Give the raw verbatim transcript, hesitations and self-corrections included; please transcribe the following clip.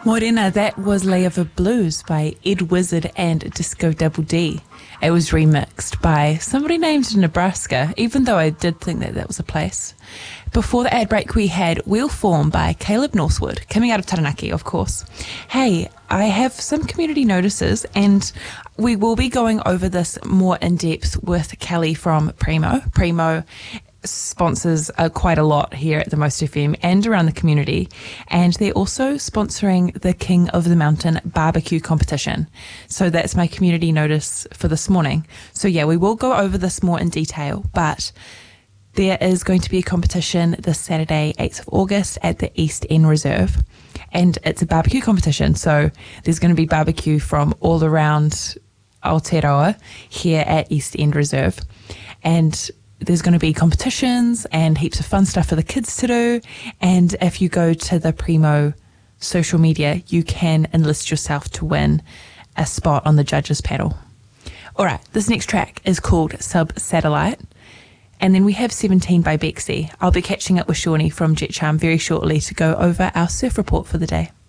Morena, that was Layover Blues by Ed Wizard and Disco Double D. It was remixed by somebody named Nebraska, even though I did think that that was a place. Before the ad break, we had Wheel Form by Caleb Northwood, coming out of Taranaki, of course. Hey, I have some community notices, and we will be going over this more in depth with Kelly from Primo. Primo sponsors uh, quite a lot here at the Most F M and around the community, and they're also sponsoring the King of the Mountain barbecue competition. So that's my community notice for this morning. So yeah, we will go over this more in detail, but there is going to be a competition this Saturday, eighth of August at the East End Reserve, and it's a barbecue competition. So there's going to be barbecue from all around Aotearoa here at East End Reserve, and there's going to be competitions and heaps of fun stuff for the kids to do. And if you go to the Primo social media, you can enlist yourself to win a spot on the judges panel. All right, this next track is called Sub Satellite. And then we have seventeen by Bexy. I'll be catching up with Shawnee from Jet Charm very shortly to go over our surf report for the day.